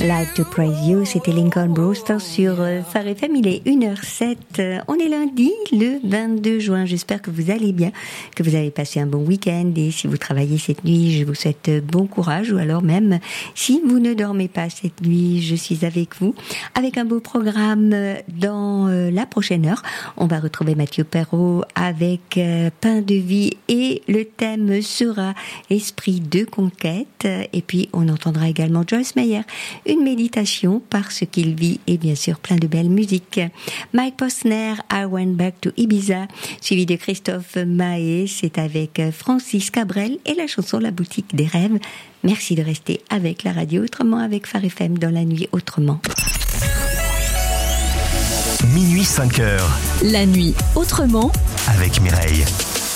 Like to Praise You, c'était Lincoln Brewster sur Phare FM. Il est 1h07. On est lundi, le 22 juin. J'espère que vous allez bien, que vous avez passé un bon week-end. Et si vous travaillez cette nuit, je vous souhaite bon courage. Ou alors même, si vous ne dormez pas cette nuit, je suis avec vous. Avec un beau programme dans la prochaine heure. On va retrouver Mathieu Perrault avec Pain de vie. Et le thème sera Esprit de conquête. Et puis, on entendra également Joyce Meyer. Une méditation parce qu'il vit et bien sûr plein de belles musiques. Mike Posner, I Went Back to Ibiza, suivi de Christophe Mahé, c'est avec Francis Cabrel et la chanson La Boutique des Rêves. Merci de rester avec la radio autrement, avec Phare FM dans la nuit autrement. Minuit 5h. La nuit autrement avec Mireille.